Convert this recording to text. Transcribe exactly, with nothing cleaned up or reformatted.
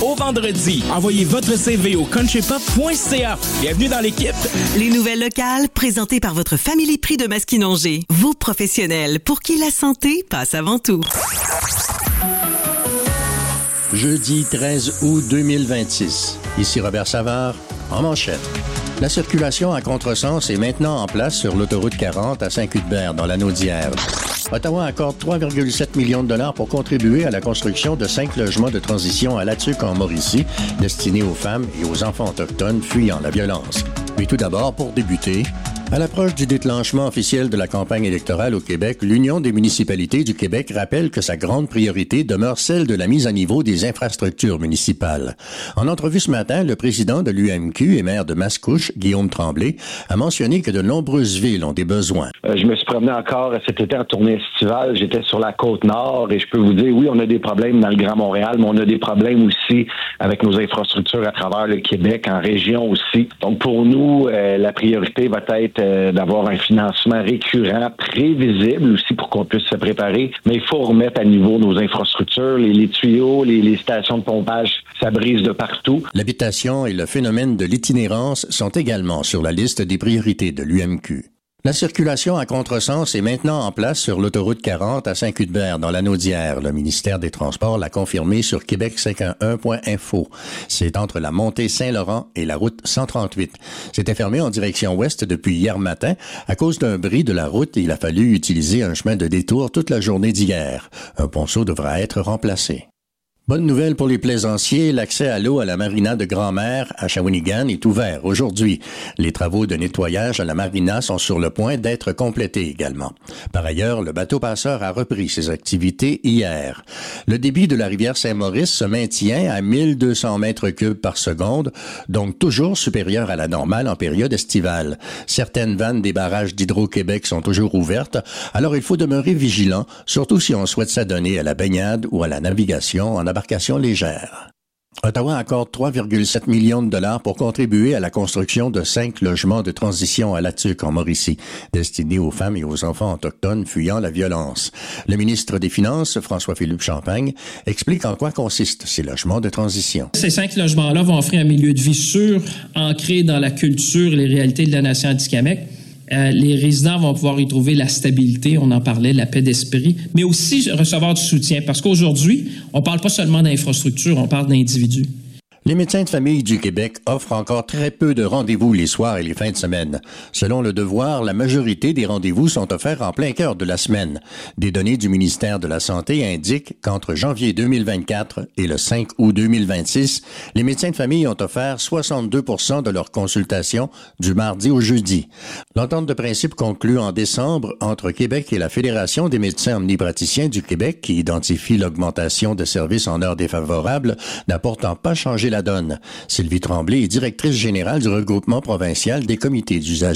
au vendredi. Envoyez votre C V au country pop point c a. Bienvenue dans l'équipe. Les nouvelles locales, présentées par votre Family Prix de Masquinongé. Vos professionnels, pour qui la santé passe avant tout. Jeudi treize août deux mille vingt-six. Ici Robert Savard, en manchette. La circulation à contresens est maintenant en place sur l'autoroute quarante à Saint-Cuthbert, dans l'anneau d'hier. Ottawa accorde trois virgule sept millions de dollars pour contribuer à la construction de cinq logements de transition à Latuc en Mauricie, destinés aux femmes et aux enfants autochtones fuyant la violence. Mais tout d'abord, pour débuter, à l'approche du déclenchement officiel de la campagne électorale au Québec, l'Union des municipalités du Québec rappelle que sa grande priorité demeure celle de la mise à niveau des infrastructures municipales. En entrevue ce matin, le président de l'U M Q et maire de Mascouche, Guillaume Tremblay, a mentionné que de nombreuses villes ont des besoins. Euh, je me suis promené encore cet été en tournée estivale. J'étais sur la Côte-Nord et je peux vous dire, oui, on a des problèmes dans le Grand Montréal, mais on a des problèmes aussi avec nos infrastructures à travers le Québec, en région aussi. Donc, pour nous, euh, la priorité va être euh, d'avoir un financement récurrent, prévisible aussi pour qu'on puisse se préparer. Mais il faut remettre à niveau nos infrastructures, les, les tuyaux, les, les stations de pompage, ça brise de partout. L'habitation et le phénomène de l'itinérance sont également sur la liste des priorités de l'U M Q. La circulation à contresens est maintenant en place sur l'autoroute quarante à Saint-Cuthbert, dans l'anneau d'hier. Le ministère des Transports l'a confirmé sur québec cinq cent onze point info. C'est entre la montée Saint-Laurent et la route cent trente-huit. C'était fermé en direction ouest depuis hier matin. À cause d'un bris de la route, il a fallu utiliser un chemin de détour toute la journée d'hier. Un ponceau devra être remplacé. Bonne nouvelle pour les plaisanciers, l'accès à l'eau à la marina de Grand-Mère à Shawinigan est ouvert aujourd'hui. Les travaux de nettoyage à la marina sont sur le point d'être complétés également. Par ailleurs, le bateau passeur a repris ses activités hier. Le débit de la rivière Saint-Maurice se maintient à mille deux cents mètres cubes par seconde, donc toujours supérieur à la normale en période estivale. Certaines vannes des barrages d'Hydro-Québec sont toujours ouvertes, alors il faut demeurer vigilant, surtout si on souhaite s'adonner à la baignade ou à la navigation en embarcation légère. Ottawa accorde trois virgule sept millions de dollars pour contribuer à la construction de cinq logements de transition à Latuc en Mauricie, destinés aux femmes et aux enfants autochtones fuyant la violence. Le ministre des Finances, François-Philippe Champagne, explique en quoi consistent ces logements de transition. Ces cinq logements-là vont offrir un milieu de vie sûr, ancré dans la culture et les réalités de la nation atikamekw. Euh, les résidents vont pouvoir y trouver la stabilité, on en parlait, la paix d'esprit, mais aussi recevoir du soutien, parce qu'aujourd'hui, on ne parle pas seulement d'infrastructure, on parle d'individus. Les médecins de famille du Québec offrent encore très peu de rendez-vous les soirs et les fins de semaine. Selon Le Devoir, la majorité des rendez-vous sont offerts en plein cœur de la semaine. Des données du ministère de la Santé indiquent qu'entre janvier deux mille vingt-quatre et le cinq août deux mille vingt-six, les médecins de famille ont offert soixante-deux pour cent de leurs consultations du mardi au jeudi. L'entente de principe conclue en décembre entre Québec et la Fédération des médecins omnipraticiens du Québec, qui identifie l'augmentation de services en heures défavorables, n'a pourtant pas changé la donne. Sylvie Tremblay est directrice générale du regroupement provincial des comités d'usagers.